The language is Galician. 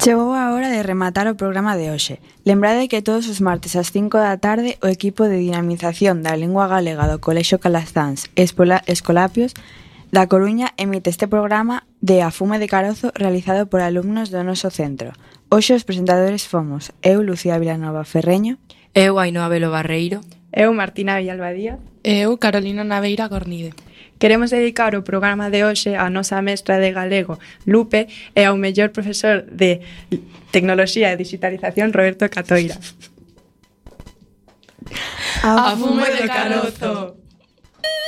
Chegou a hora de rematar o programa de hoxe. Lembrade que todos os martes ás 5 da tarde o equipo de dinamización da lingua galega do Colexio Calazáns Escolapios da Coruña emite este programa de A Fume de Carozo realizado por alumnos do noso centro. Hoxe os presentadores fomos eu, Lucía Vilanova Ferreño, eu, Ainhoa Velo Barreiro, eu, Martina Villalbadía, e eu, Carolina Naveira Cornide. Queremos dedicar o programa de hoxe á nosa mestra de galego, Lupe, e ao mellor profesor de Tecnoloxía e Digitalización, Roberto Catoira. A fume de carozo!